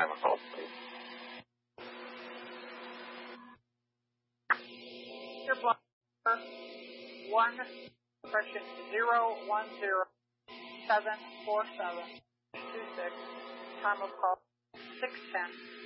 time of call, please. Your blood 010-747-26, time of call 6:10.